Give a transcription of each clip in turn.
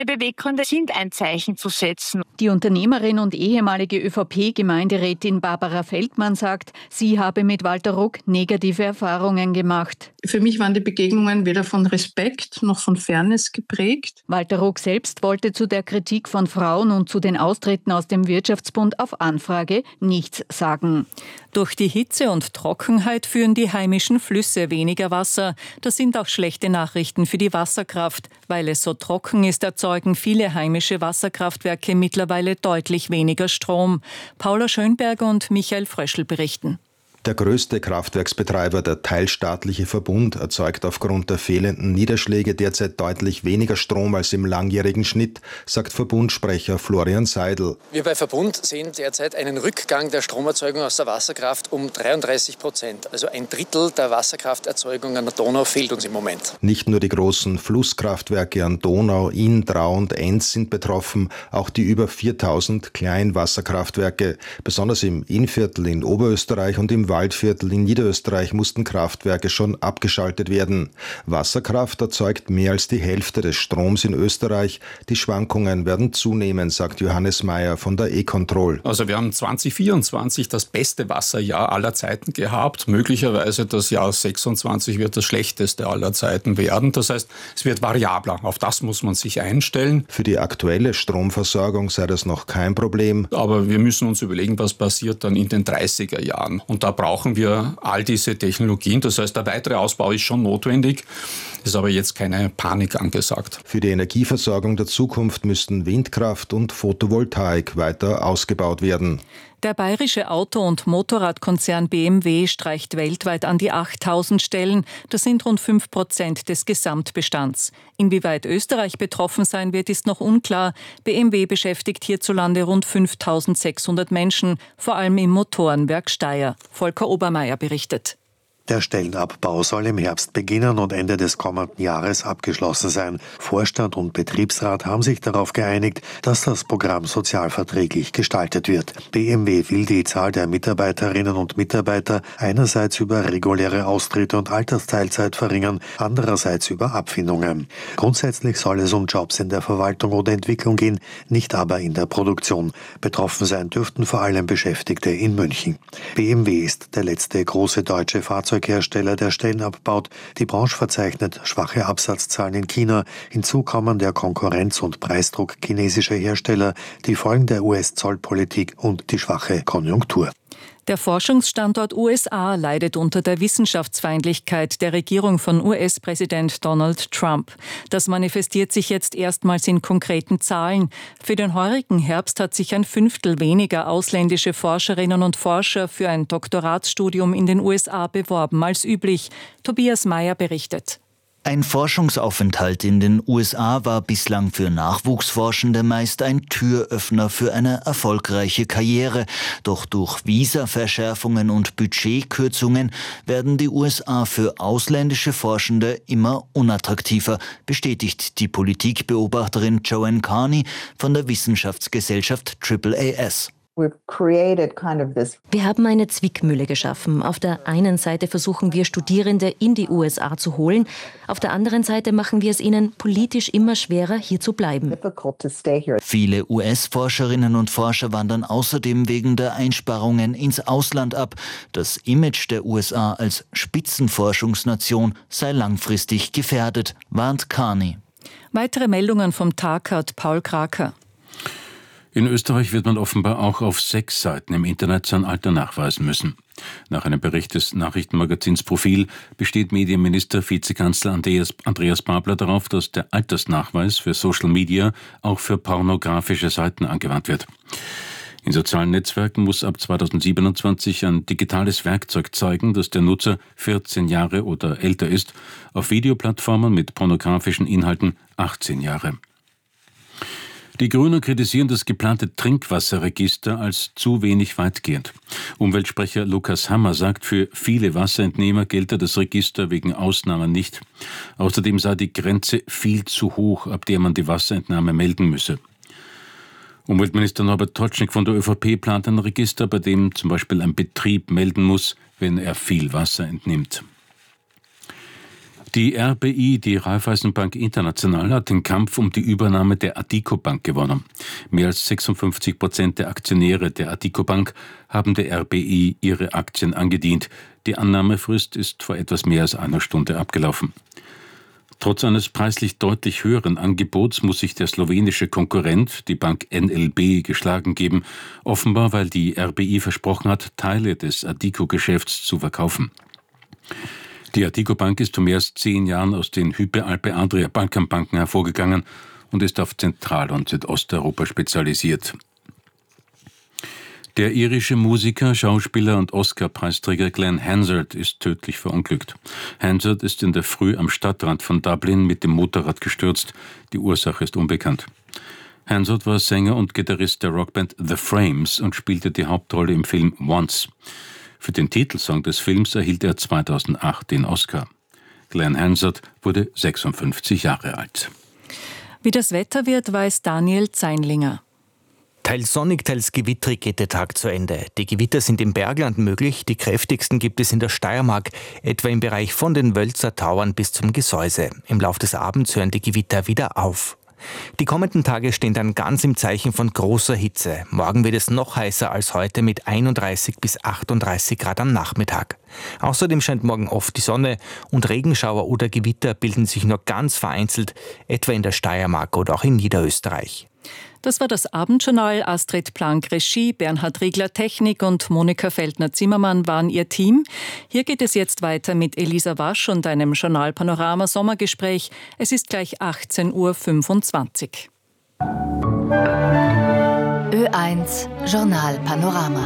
Beweggründe sind, ein Zeichen zu setzen. Die Unternehmerin und ehemalige ÖVP-Gemeinderätin Barbara Feldmann sagt, sie habe mit Walter Ruck negative Erfahrungen gemacht. Für mich waren die Begegnungen weder von Respekt noch von Fairness geprägt. Walter Ruck selbst wollte zu der Kritik von Frauen und zu den Austritten aus dem Wirtschaftsbund auf Anfrage nichts sagen. Durch die Hitze und Trockenheit führen die heimischen Flüsse weniger Wasser. Das sind auch schlechte Nachrichten für die Wasserkraft. Weil es so trocken ist, erzeugen viele heimische Wasserkraftwerke mittlerweile deutlich weniger Strom. Paula Schönberger und Michael Fröschl berichten. Der größte Kraftwerksbetreiber, der teilstaatliche Verbund, erzeugt aufgrund der fehlenden Niederschläge derzeit deutlich weniger Strom als im langjährigen Schnitt, sagt Verbundsprecher Florian Seidel. Wir bei Verbund sehen derzeit einen Rückgang der Stromerzeugung aus der Wasserkraft um 33%. Also ein Drittel der Wasserkrafterzeugung an der Donau fehlt uns im Moment. Nicht nur die großen Flusskraftwerke an Donau, Inn, Drau und Enz sind betroffen, auch die über 4000 Kleinwasserkraftwerke. Besonders im Innviertel in Oberösterreich und im Waldviertel in Niederösterreich mussten Kraftwerke schon abgeschaltet werden. Wasserkraft erzeugt mehr als die Hälfte des Stroms in Österreich. Die Schwankungen werden zunehmen, sagt Johannes Mayer von der E-Control. Also wir haben 2024 das beste Wasserjahr aller Zeiten gehabt. Möglicherweise das Jahr 26 wird das schlechteste aller Zeiten werden. Das heißt, es wird variabler. Auf das muss man sich einstellen. Für die aktuelle Stromversorgung sei das noch kein Problem. Aber wir müssen uns überlegen, was passiert dann in den 30er Jahren. Und da brauchen wir all diese Technologien. Das heißt, der weitere Ausbau ist schon notwendig, ist aber jetzt keine Panik angesagt. Für die Energieversorgung der Zukunft müssten Windkraft und Photovoltaik weiter ausgebaut werden. Der bayerische Auto- und Motorradkonzern BMW streicht weltweit an die 8.000 Stellen. Das sind rund 5% des Gesamtbestands. Inwieweit Österreich betroffen sein wird, ist noch unklar. BMW beschäftigt hierzulande rund 5.600 Menschen, vor allem im Motorenwerk Steyr. Volker Obermeier berichtet. Der Stellenabbau soll im Herbst beginnen und Ende des kommenden Jahres abgeschlossen sein. Vorstand und Betriebsrat haben sich darauf geeinigt, dass das Programm sozialverträglich gestaltet wird. BMW will die Zahl der Mitarbeiterinnen und Mitarbeiter einerseits über reguläre Austritte und Altersteilzeit verringern, andererseits über Abfindungen. Grundsätzlich soll es um Jobs in der Verwaltung oder Entwicklung gehen, nicht aber in der Produktion. Betroffen sein dürften vor allem Beschäftigte in München. BMW ist der letzte große deutsche Fahrzeughersteller, der Stellen abbaut. Die Branche verzeichnet schwache Absatzzahlen in China. Hinzu kommen der Konkurrenz- und Preisdruck chinesischer Hersteller, die Folgen der US-Zollpolitik und die schwache Konjunktur. Der Forschungsstandort USA leidet unter der Wissenschaftsfeindlichkeit der Regierung von US-Präsident Donald Trump. Das manifestiert sich jetzt erstmals in konkreten Zahlen. Für den heurigen Herbst hat sich 1/5 weniger ausländische Forscherinnen und Forscher für ein Doktoratsstudium in den USA beworben als üblich. Tobias Mayer berichtet. Ein Forschungsaufenthalt in den USA war bislang für Nachwuchsforschende meist ein Türöffner für eine erfolgreiche Karriere. Doch durch Visaverschärfungen und Budgetkürzungen werden die USA für ausländische Forschende immer unattraktiver, bestätigt die Politikbeobachterin Joanne Carney von der Wissenschaftsgesellschaft AAAS. Wir haben eine Zwickmühle geschaffen. Auf der einen Seite versuchen wir, Studierende in die USA zu holen. Auf der anderen Seite machen wir es ihnen politisch immer schwerer, hier zu bleiben. Viele US-Forscherinnen und Forscher wandern außerdem wegen der Einsparungen ins Ausland ab. Das Image der USA als Spitzenforschungsnation sei langfristig gefährdet, warnt Carney. Weitere Meldungen vom Tag hat Paul Kraker. In Österreich wird man offenbar auch auf 6 Seiten im Internet sein Alter nachweisen müssen. Nach einem Bericht des Nachrichtenmagazins Profil besteht Medienminister Vizekanzler Andreas Babler darauf, dass der Altersnachweis für Social Media auch für pornografische Seiten angewandt wird. In sozialen Netzwerken muss ab 2027 ein digitales Werkzeug zeigen, dass der Nutzer 14 Jahre oder älter ist, auf Videoplattformen mit pornografischen Inhalten 18 Jahre. Die Grünen kritisieren das geplante Trinkwasserregister als zu wenig weitgehend. Umweltsprecher Lukas Hammer sagt, für viele Wasserentnehmer gelte das Register wegen Ausnahmen nicht. Außerdem sei die Grenze viel zu hoch, ab der man die Wasserentnahme melden müsse. Umweltminister Norbert Totschnig von der ÖVP plant ein Register, bei dem zum Beispiel ein Betrieb melden muss, wenn er viel Wasser entnimmt. Die RBI, die Raiffeisenbank International, hat den Kampf um die Übernahme der Addiko Bank gewonnen. Mehr als 56% der Aktionäre der Addiko Bank haben der RBI ihre Aktien angedient. Die Annahmefrist ist vor etwas mehr als einer Stunde abgelaufen. Trotz eines preislich deutlich höheren Angebots muss sich der slowenische Konkurrent, die Bank NLB, geschlagen geben, offenbar weil die RBI versprochen hat, Teile des Addiko-Geschäfts zu verkaufen. Die Addiko Bank ist vor mehr als 10 Jahren aus den Hypo Alpe Adria Balkanbanken hervorgegangen und ist auf Zentral- und Südosteuropa spezialisiert. Der irische Musiker, Schauspieler und Oscar-Preisträger Glenn Hansard ist tödlich verunglückt. Hansard ist in der Früh am Stadtrand von Dublin mit dem Motorrad gestürzt. Die Ursache ist unbekannt. Hansard war Sänger und Gitarrist der Rockband The Frames und spielte die Hauptrolle im Film Once. Für den Titelsong des Films erhielt er 2008 den Oscar. Glenn Hansard wurde 56 Jahre alt. Wie das Wetter wird, weiß Daniel Zeinlinger. Teils sonnig, teils gewittrig geht der Tag zu Ende. Die Gewitter sind im Bergland möglich, die kräftigsten gibt es in der Steiermark, etwa im Bereich von den Wölzer Tauern bis zum Gesäuse. Im Lauf des Abends hören die Gewitter wieder auf. Die kommenden Tage stehen dann ganz im Zeichen von großer Hitze. Morgen wird es noch heißer als heute mit 31 bis 38 Grad am Nachmittag. Außerdem scheint morgen oft die Sonne und Regenschauer oder Gewitter bilden sich nur ganz vereinzelt, etwa in der Steiermark oder auch in Niederösterreich. Das war das Abendjournal. Astrid Plank Regie, Bernhard Riegler Technik und Monika Feldner-Zimmermann waren ihr Team. Hier geht es jetzt weiter mit Elisa Wasch und einem Journal Panorama Sommergespräch. Es ist gleich 18.25 Uhr. Ö1 Journal Panorama.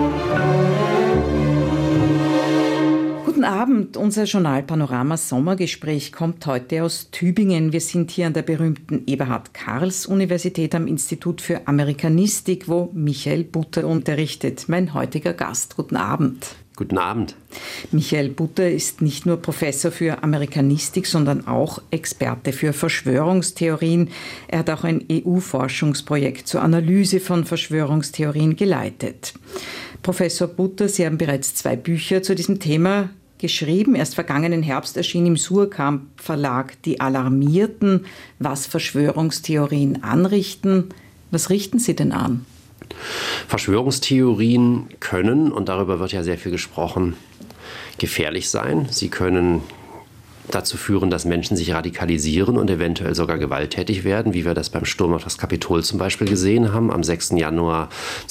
Guten Abend, unser Journal Panorama Sommergespräch kommt heute aus Tübingen. Wir sind hier an der berühmten Eberhard-Karls-Universität am Institut für Amerikanistik, wo Michael Butter unterrichtet. Mein heutiger Gast. Guten Abend. Guten Abend. Michael Butter ist nicht nur Professor für Amerikanistik, sondern auch Experte für Verschwörungstheorien. Er hat auch ein EU-Forschungsprojekt zur Analyse von Verschwörungstheorien geleitet. Professor Butter, Sie haben bereits 2 Bücher zu diesem Thema geschrieben. Erst vergangenen Herbst erschien im Suhrkamp Verlag Die Alarmierten, was Verschwörungstheorien anrichten. Was richten sie denn an? Verschwörungstheorien können, und darüber wird ja sehr viel gesprochen, gefährlich sein. Sie können dazu führen, dass Menschen sich radikalisieren und eventuell sogar gewalttätig werden, wie wir das beim Sturm auf das Kapitol zum Beispiel gesehen haben, am 6. Januar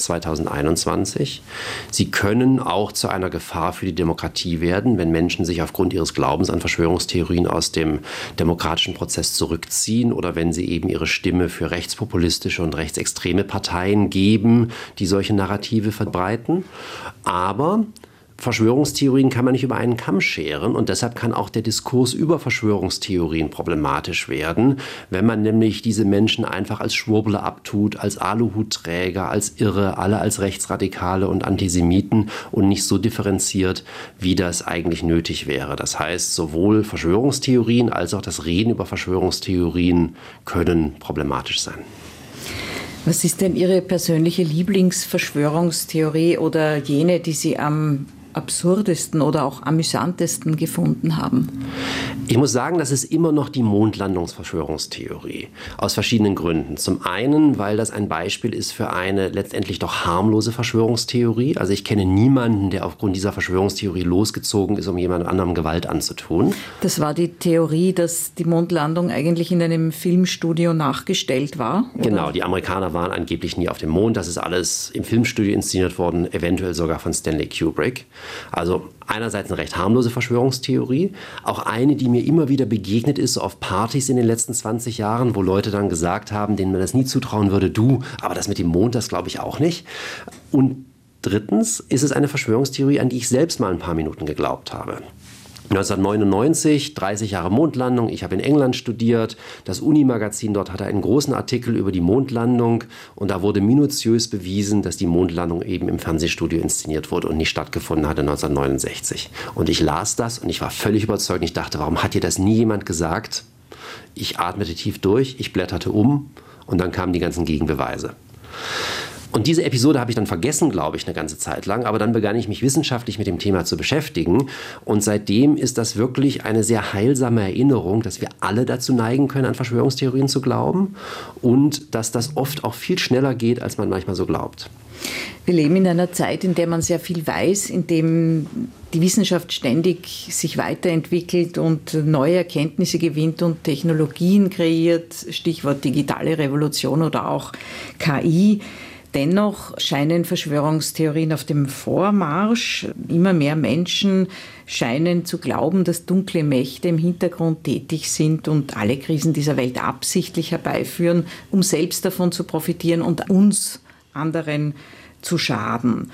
2021. Sie können auch zu einer Gefahr für die Demokratie werden, wenn Menschen sich aufgrund ihres Glaubens an Verschwörungstheorien aus dem demokratischen Prozess zurückziehen oder wenn sie eben ihre Stimme für rechtspopulistische und rechtsextreme Parteien geben, die solche Narrative verbreiten. Aber Verschwörungstheorien kann man nicht über einen Kamm scheren und deshalb kann auch der Diskurs über Verschwörungstheorien problematisch werden, wenn man nämlich diese Menschen einfach als Schwurbler abtut, als Aluhutträger, als Irre, alle als Rechtsradikale und Antisemiten und nicht so differenziert, wie das eigentlich nötig wäre. Das heißt, sowohl Verschwörungstheorien als auch das Reden über Verschwörungstheorien können problematisch sein. Was ist denn Ihre persönliche Lieblingsverschwörungstheorie oder jene, die Sie am absurdesten oder auch amüsantesten gefunden haben? Ich muss sagen, das ist immer noch die Mondlandungsverschwörungstheorie. Aus verschiedenen Gründen. Zum einen, weil das ein Beispiel ist für eine letztendlich doch harmlose Verschwörungstheorie. Also ich kenne niemanden, der aufgrund dieser Verschwörungstheorie losgezogen ist, um jemand anderem Gewalt anzutun. Das war die Theorie, dass die Mondlandung eigentlich in einem Filmstudio nachgestellt war? Oder? Genau, die Amerikaner waren angeblich nie auf dem Mond. Das ist alles im Filmstudio inszeniert worden, eventuell sogar von Stanley Kubrick. Also einerseits eine recht harmlose Verschwörungstheorie, auch eine, die mir immer wieder begegnet ist auf Partys in den letzten 20 Jahren, wo Leute dann gesagt haben, denen man das nie zutrauen würde, du, aber das mit dem Mond, das glaube ich auch nicht. Und drittens ist es eine Verschwörungstheorie, an die ich selbst mal ein paar Minuten geglaubt habe. 1999, 30 Jahre Mondlandung. Ich habe in England studiert. Das Uni-Magazin dort hatte einen großen Artikel über die Mondlandung. Und da wurde minutiös bewiesen, dass die Mondlandung eben im Fernsehstudio inszeniert wurde und nicht stattgefunden hatte 1969. Und ich las das und ich war völlig überzeugt. Ich dachte, warum hat dir das nie jemand gesagt? Ich atmete tief durch, ich blätterte um und dann kamen die ganzen Gegenbeweise. Und diese Episode habe ich dann vergessen, glaube ich, eine ganze Zeit lang. Aber dann begann ich mich wissenschaftlich mit dem Thema zu beschäftigen. Und seitdem ist das wirklich eine sehr heilsame Erinnerung, dass wir alle dazu neigen können, an Verschwörungstheorien zu glauben. Und dass das oft auch viel schneller geht, als man manchmal so glaubt. Wir leben in einer Zeit, in der man sehr viel weiß, in dem die Wissenschaft ständig sich weiterentwickelt und neue Erkenntnisse gewinnt und Technologien kreiert, Stichwort digitale Revolution oder auch KI. Dennoch scheinen Verschwörungstheorien auf dem Vormarsch. Immer mehr Menschen scheinen zu glauben, dass dunkle Mächte im Hintergrund tätig sind und alle Krisen dieser Welt absichtlich herbeiführen, um selbst davon zu profitieren und uns anderen zu schaden.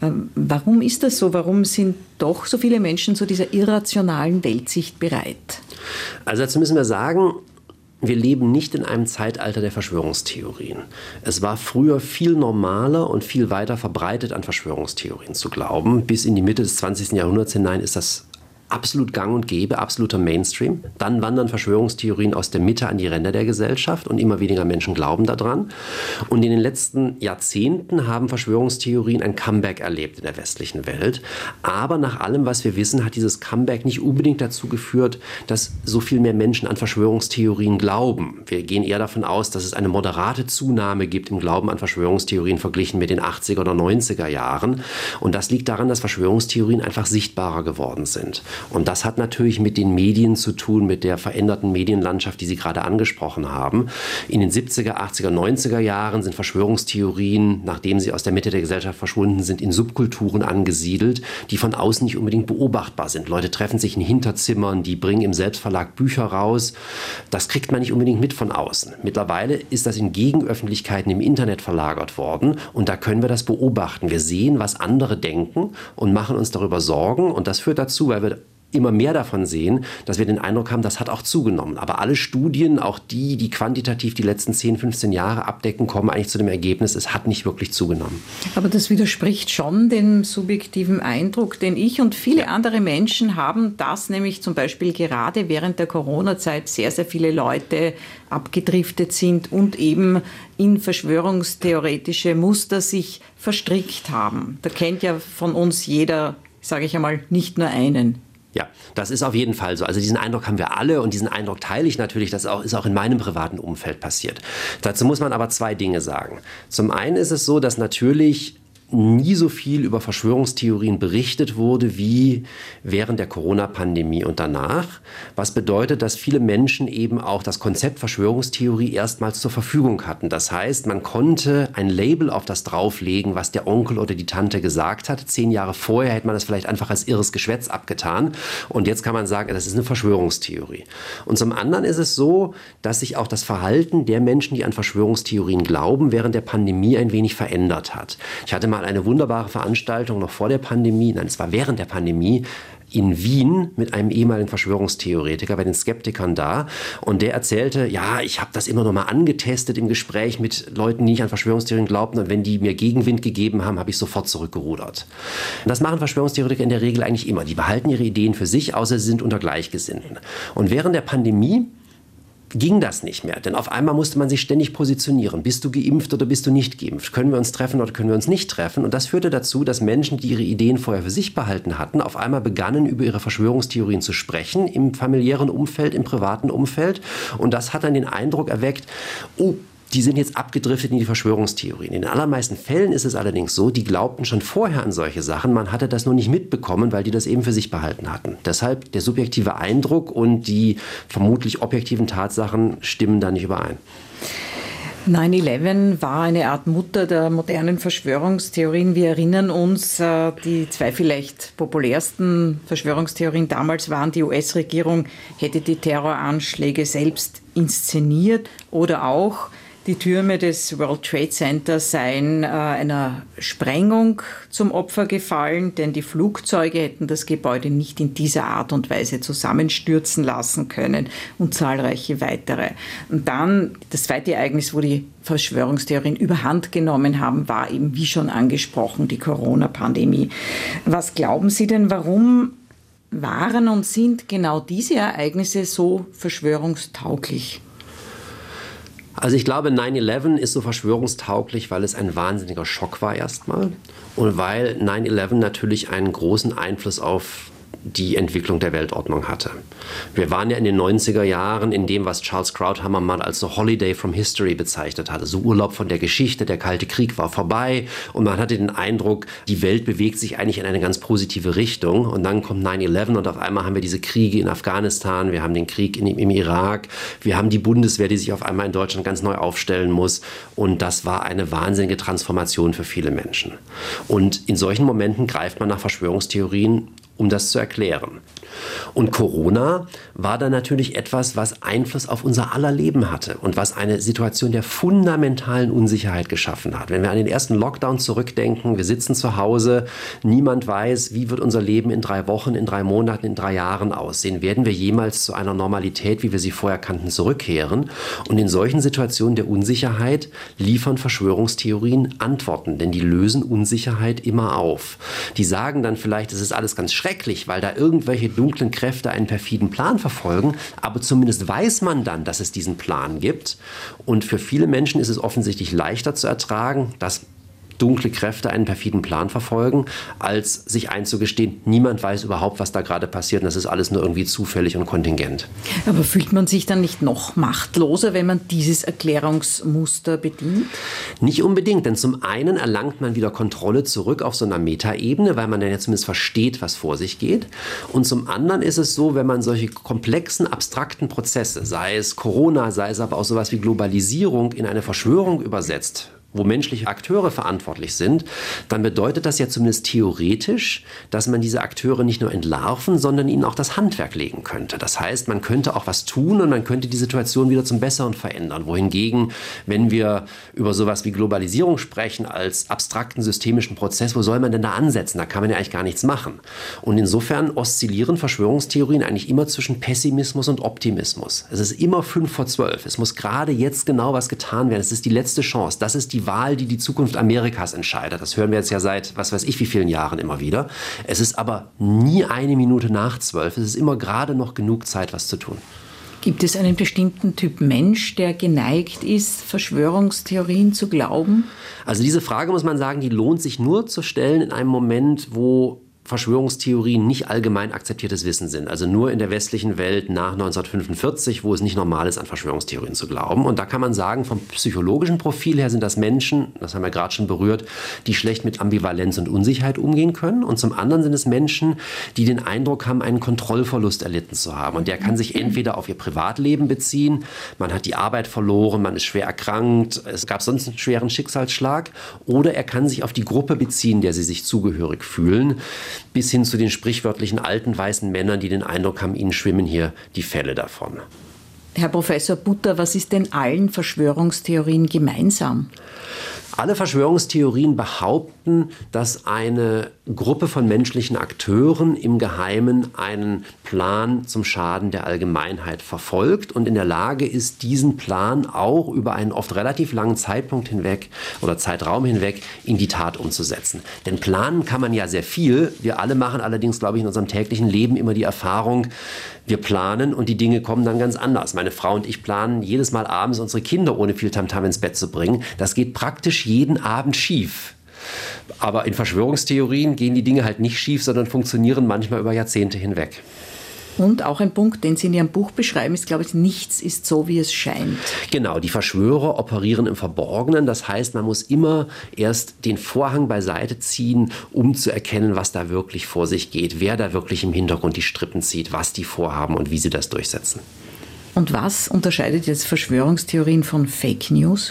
Warum ist das so? Warum sind doch so viele Menschen zu dieser irrationalen Weltsicht bereit? Also dazu müssen wir sagen, wir leben nicht in einem Zeitalter der Verschwörungstheorien. Es war früher viel normaler und viel weiter verbreitet, an Verschwörungstheorien zu glauben. Bis in die Mitte des 20. Jahrhunderts hinein ist das absolut gang und gäbe, absoluter Mainstream. Dann wandern Verschwörungstheorien aus der Mitte an die Ränder der Gesellschaft und immer weniger Menschen glauben daran. Und in den letzten Jahrzehnten haben Verschwörungstheorien ein Comeback erlebt in der westlichen Welt. Aber nach allem, was wir wissen, hat dieses Comeback nicht unbedingt dazu geführt, dass so viel mehr Menschen an Verschwörungstheorien glauben. Wir gehen eher davon aus, dass es eine moderate Zunahme gibt im Glauben an Verschwörungstheorien verglichen mit den 80er oder 90er Jahren. Und das liegt daran, dass Verschwörungstheorien einfach sichtbarer geworden sind. Und das hat natürlich mit den Medien zu tun, mit der veränderten Medienlandschaft, die Sie gerade angesprochen haben. In den 70er, 80er, 90er Jahren sind Verschwörungstheorien, nachdem sie aus der Mitte der Gesellschaft verschwunden sind, in Subkulturen angesiedelt, die von außen nicht unbedingt beobachtbar sind. Leute treffen sich in Hinterzimmern, die bringen im Selbstverlag Bücher raus. Das kriegt man nicht unbedingt mit von außen. Mittlerweile ist das in Gegenöffentlichkeiten im Internet verlagert worden und da können wir das beobachten. Wir sehen, was andere denken und machen uns darüber Sorgen und das führt dazu, weil wir immer mehr davon sehen, dass wir den Eindruck haben, das hat auch zugenommen. Aber alle Studien, auch die quantitativ die letzten 10, 15 Jahre abdecken, kommen eigentlich zu dem Ergebnis, es hat nicht wirklich zugenommen. Aber das widerspricht schon dem subjektiven Eindruck, den ich und viele andere Menschen haben, dass nämlich zum Beispiel gerade während der Corona-Zeit sehr, sehr viele Leute abgedriftet sind und eben in verschwörungstheoretische Muster sich verstrickt haben. Da kennt ja von uns jeder, sage ich einmal, nicht nur einen. Ja, das ist auf jeden Fall so. Also diesen Eindruck haben wir alle und diesen Eindruck teile ich natürlich. Das ist auch in meinem privaten Umfeld passiert. Dazu muss man aber zwei Dinge sagen. Zum einen ist es so, dass natürlich nie so viel über Verschwörungstheorien berichtet wurde wie während der Corona-Pandemie und danach. Was bedeutet, dass viele Menschen eben auch das Konzept Verschwörungstheorie erstmals zur Verfügung hatten. Das heißt, man konnte ein Label auf das drauflegen, was der Onkel oder die Tante gesagt hat. 10 Jahre vorher hätte man das vielleicht einfach als irres Geschwätz abgetan. Und jetzt kann man sagen, das ist eine Verschwörungstheorie. Und zum anderen ist es so, dass sich auch das Verhalten der Menschen, die an Verschwörungstheorien glauben, während der Pandemie ein wenig verändert hat. Ich hatte mal eine wunderbare Veranstaltung noch vor der Pandemie, nein, es war während der Pandemie, in Wien mit einem ehemaligen Verschwörungstheoretiker bei den Skeptikern da und der erzählte, ja, ich habe das immer noch mal angetestet im Gespräch mit Leuten, die nicht an Verschwörungstheorien glaubten und wenn die mir Gegenwind gegeben haben, habe ich sofort zurückgerudert. Und das machen Verschwörungstheoretiker in der Regel eigentlich immer. Die behalten ihre Ideen für sich, außer sie sind unter Gleichgesinnten. Und während der Pandemie ging das nicht mehr, denn auf einmal musste man sich ständig positionieren. Bist du geimpft oder bist du nicht geimpft? Können wir uns treffen oder können wir uns nicht treffen? Und das führte dazu, dass Menschen, die ihre Ideen vorher für sich behalten hatten, auf einmal begannen, über ihre Verschwörungstheorien zu sprechen, im familiären Umfeld, im privaten Umfeld. Und das hat dann den Eindruck erweckt, oh, die sind jetzt abgedriftet in die Verschwörungstheorien. In den allermeisten Fällen ist es allerdings so, die glaubten schon vorher an solche Sachen, man hatte das nur nicht mitbekommen, weil die das eben für sich behalten hatten. Deshalb der subjektive Eindruck und die vermutlich objektiven Tatsachen stimmen da nicht überein. 9/11 war eine Art Mutter der modernen Verschwörungstheorien. Wir erinnern uns, die 2 vielleicht populärsten Verschwörungstheorien damals waren, die US-Regierung hätte die Terroranschläge selbst inszeniert oder auch die Türme des World Trade Center seien einer Sprengung zum Opfer gefallen, denn die Flugzeuge hätten das Gebäude nicht in dieser Art und Weise zusammenstürzen lassen können und zahlreiche weitere. Und dann das zweite Ereignis, wo die Verschwörungstheorien überhand genommen haben, war eben, wie schon angesprochen, die Corona-Pandemie. Was glauben Sie denn, warum waren und sind genau diese Ereignisse so verschwörungstauglich? Also ich glaube, 9/11 ist so verschwörungstauglich, weil es ein wahnsinniger Schock war erstmal und weil 9/11 natürlich einen großen Einfluss auf die Entwicklung der Weltordnung hatte. Wir waren ja in den 90er Jahren in dem, was Charles Krauthammer mal als so Holiday from History bezeichnet hatte, so Urlaub von der Geschichte, der Kalte Krieg war vorbei und man hatte den Eindruck, die Welt bewegt sich eigentlich in eine ganz positive Richtung und dann kommt 9/11 und auf einmal haben wir diese Kriege in Afghanistan, wir haben den Krieg im Irak, wir haben die Bundeswehr, die sich auf einmal in Deutschland ganz neu aufstellen muss und das war eine wahnsinnige Transformation für viele Menschen. Und in solchen Momenten greift man nach Verschwörungstheorien, um das zu erklären. Und Corona war dann natürlich etwas, was Einfluss auf unser aller Leben hatte und was eine Situation der fundamentalen Unsicherheit geschaffen hat. Wenn wir an den ersten Lockdown zurückdenken, wir sitzen zu Hause, niemand weiß, wie wird unser Leben in 3 Wochen, in 3 Monaten, in 3 Jahren aussehen. Werden wir jemals zu einer Normalität, wie wir sie vorher kannten, zurückkehren? Und in solchen Situationen der Unsicherheit liefern Verschwörungstheorien Antworten, denn die lösen Unsicherheit immer auf. Die sagen dann vielleicht, es ist alles ganz schrecklich, weil da irgendwelche dunklen Kräfte einen perfiden Plan verfolgen, aber zumindest weiß man dann, dass es diesen Plan gibt. Und für viele Menschen ist es offensichtlich leichter zu ertragen, dass dunkle Kräfte einen perfiden Plan verfolgen, als sich einzugestehen, niemand weiß überhaupt, was da gerade passiert und das ist alles nur irgendwie zufällig und kontingent. Aber fühlt man sich dann nicht noch machtloser, wenn man dieses Erklärungsmuster bedient? Nicht unbedingt, denn zum einen erlangt man wieder Kontrolle zurück auf so einer Metaebene, weil man dann ja zumindest versteht, was vor sich geht. Und zum anderen ist es so, wenn man solche komplexen, abstrakten Prozesse, sei es Corona, sei es aber auch sowas wie Globalisierung, in eine Verschwörung übersetzt, wo menschliche Akteure verantwortlich sind, dann bedeutet das ja zumindest theoretisch, dass man diese Akteure nicht nur entlarven, sondern ihnen auch das Handwerk legen könnte. Das heißt, man könnte auch was tun und man könnte die Situation wieder zum Besseren verändern. Wohingegen, wenn wir über sowas wie Globalisierung sprechen, als abstrakten systemischen Prozess, wo soll man denn da ansetzen? Da kann man ja eigentlich gar nichts machen. Und insofern oszillieren Verschwörungstheorien eigentlich immer zwischen Pessimismus und Optimismus. Es ist immer 11:55. Es muss gerade jetzt genau was getan werden. Es ist die letzte Chance. Das ist die Wahl, die die Zukunft Amerikas entscheidet. Das hören wir jetzt ja seit, was weiß ich, wie vielen Jahren immer wieder. Es ist aber nie 11:55. Es ist immer gerade noch genug Zeit, was zu tun. Gibt es einen bestimmten Typ Mensch, der geneigt ist, Verschwörungstheorien zu glauben? Also diese Frage, muss man sagen, die lohnt sich nur zu stellen in einem Moment, wo Verschwörungstheorien nicht allgemein akzeptiertes Wissen sind. Also nur in der westlichen Welt nach 1945, wo es nicht normal ist, an Verschwörungstheorien zu glauben. Und da kann man sagen, vom psychologischen Profil her sind das Menschen, das haben wir gerade schon berührt, die schlecht mit Ambivalenz und Unsicherheit umgehen können. Und zum anderen sind es Menschen, die den Eindruck haben, einen Kontrollverlust erlitten zu haben. Und der kann sich entweder auf ihr Privatleben beziehen, man hat die Arbeit verloren, man ist schwer erkrankt, es gab sonst einen schweren Schicksalsschlag, oder er kann sich auf die Gruppe beziehen, der sie sich zugehörig fühlen, bis hin zu den sprichwörtlichen alten weißen Männern, die den Eindruck haben, ihnen schwimmen hier die Felle davon. Herr Professor Butter, was ist denn allen Verschwörungstheorien gemeinsam? Alle Verschwörungstheorien behaupten, dass eine Gruppe von menschlichen Akteuren im Geheimen einen Plan zum Schaden der Allgemeinheit verfolgt und in der Lage ist, diesen Plan auch über einen oft relativ langen Zeitpunkt hinweg oder Zeitraum hinweg in die Tat umzusetzen. Denn planen kann man ja sehr viel. Wir alle machen allerdings, glaube ich, in unserem täglichen Leben immer die Erfahrung, wir planen und die Dinge kommen dann ganz anders. Meine Frau und ich planen jedes Mal abends, unsere Kinder ohne viel Tamtam ins Bett zu bringen. Das geht praktisch jeden Abend schief. Aber in Verschwörungstheorien gehen die Dinge halt nicht schief, sondern funktionieren manchmal über Jahrzehnte hinweg. Und auch ein Punkt, den Sie in Ihrem Buch beschreiben, ist, glaube ich, nichts ist so, wie es scheint. Genau, die Verschwörer operieren im Verborgenen. Das heißt, man muss immer erst den Vorhang beiseite ziehen, um zu erkennen, was da wirklich vor sich geht, wer da wirklich im Hintergrund die Strippen zieht, was die vorhaben und wie sie das durchsetzen. Und was unterscheidet jetzt Verschwörungstheorien von Fake News?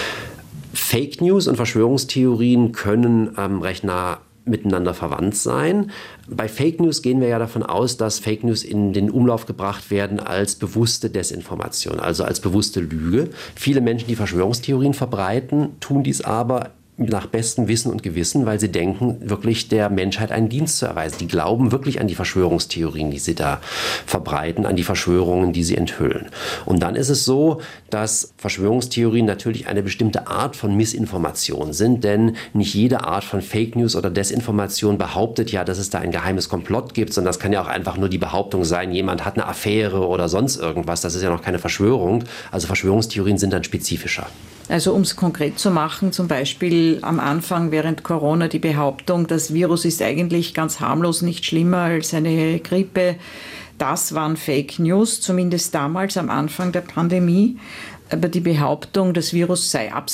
Fake News und Verschwörungstheorien können recht nah miteinander verwandt sein. Bei Fake News gehen wir ja davon aus, dass Fake News in den Umlauf gebracht werden als bewusste Desinformation, also als bewusste Lüge. Viele Menschen, die Verschwörungstheorien verbreiten, tun dies aber nach bestem Wissen und Gewissen, weil sie denken, wirklich der Menschheit einen Dienst zu erweisen. Die glauben wirklich an die Verschwörungstheorien, die sie da verbreiten, an die Verschwörungen, die sie enthüllen. Und dann ist es so, dass Verschwörungstheorien natürlich eine bestimmte Art von Missinformation sind, denn nicht jede Art von Fake News oder Desinformation behauptet ja, dass es da ein geheimes Komplott gibt, sondern das kann ja auch einfach nur die Behauptung sein, jemand hat eine Affäre oder sonst irgendwas. Das ist ja noch keine Verschwörung. Also Verschwörungstheorien sind dann spezifischer. Also um es konkret zu machen, zum Beispiel am Anfang während Corona die Behauptung, das Virus ist eigentlich ganz harmlos, nicht schlimmer als eine Grippe. Das waren Fake News, zumindest damals am Anfang der Pandemie. Aber die Behauptung, das Virus sei